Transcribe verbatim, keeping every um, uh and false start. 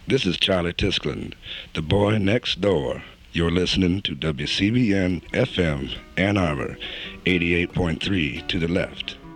This is Charlie Tiskland, the boy next door. You're listening to W C B N F M Ann Arbor, eighty-eight point three to the left.